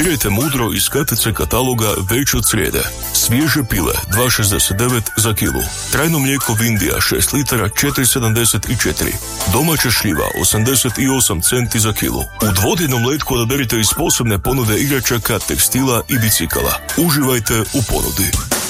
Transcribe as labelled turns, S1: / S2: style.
S1: Birajte mudro iz KTC kataloga već od srijede. Svježe pile 2,69 za kilu. Trajno mlijeko Vindija 6 litara 4,74. Domaća šljiva 88 centi za kilu. U dvodnevnom letku odaberite iz posebne ponude igračaka, tekstila i bicikala. Uživajte u ponudi.